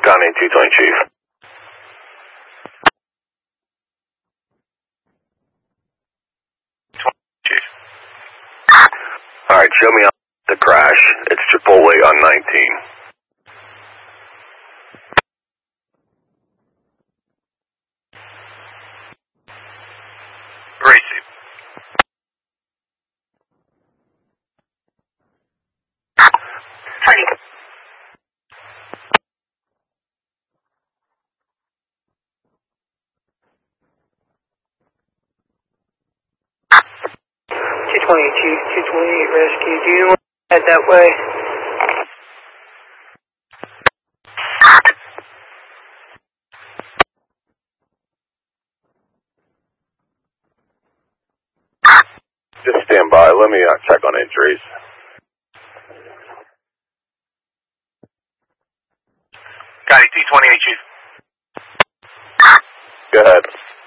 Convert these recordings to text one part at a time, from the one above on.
County 220 Chief. Chief. Alright, show me on the crash. It's Chipotle on 19. Gracie. Honey. Chief, 228 rescue. Do you know what head that way? Just stand by. Let me check on injuries. County 228 Chief. Go ahead.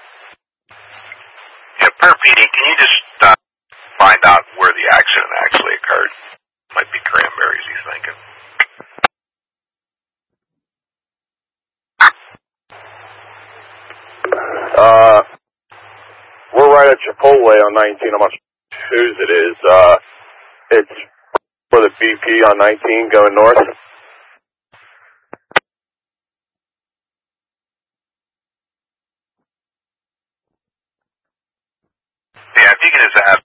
Yeah, per PD, can you just find out where the accident actually occurred? Might be Cranberries, he's thinking. We're right at Chipotle on 19. I'm not sure whose it is. It's for the BP on 19 going north. Yeah, if you can just have